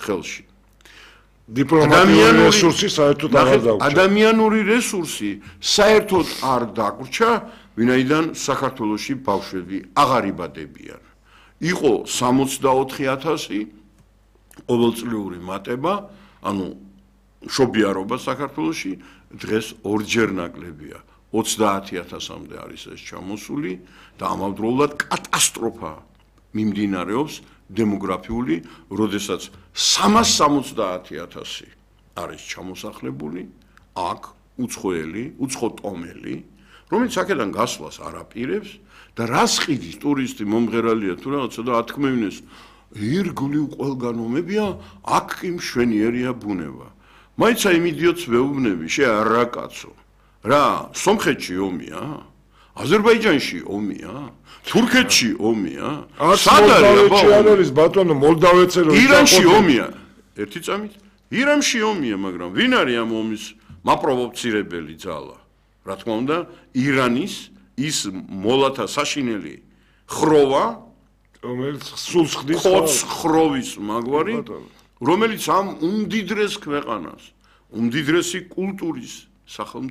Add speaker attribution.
Speaker 1: ხელში.
Speaker 2: დიპლომატიური რესურსი საერთოდ არ დაგვჭირდა.
Speaker 1: ადამიანური რესურსი საერთოდ არ დაგვჭირდა, ვინაიდან საქართველოში ბავშვები აღარ იბადებიან. იყო 64,000 ყოველწლიური მატება, ანუ მშობიარობა საქართველოში დღეს ორჯერ ნაკლებია. 30,000-მდე არის ეს ჩამოსული და ამავდროულად კატასტროფა მიმდინარეობს დემოგრაფიული, როდესაც 370,000 არის ჩამოსახლებული, აქ უცხოტომელი, რომელიც აქედან გასვლას არ აპირებს და რას ყიდის ტურისტი მომღერალია თუ რაღაცა და ათქმევინეს ირგვლივ ყველგანომებია, აქ კი მშვენიერია ბუნება. მაინც იმ იდიოტს ვეუბნები, რა კაცო, რა, სომხეთში ომია? აზერბაიჯანში ომია? თურქეთში ომია?
Speaker 2: სადარია არის ბატონო მოლდავეთზე რომ
Speaker 1: ირანში ომია? ერთი წამით? ირანში ომია, მაგრამ ვინ არის ამ ომის მაპროვოცირებელი ძალა? რა თქმა უნდა, ირანის ის მოლათა საშინელი ხროვა,
Speaker 2: რომელიც სულს ხდის
Speaker 1: ხოც ხროვის მაგვარი, რომელიც ამ უმდიდრეს ქვეყანას, უმდიდრესი კულტურის